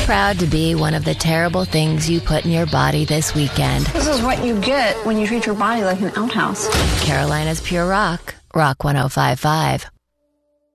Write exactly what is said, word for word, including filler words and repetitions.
Proud to be one of the terrible things you put in your body this weekend. This is what you get when you treat your body like an outhouse. Carolina's Pure Rock, Rock one oh five point five.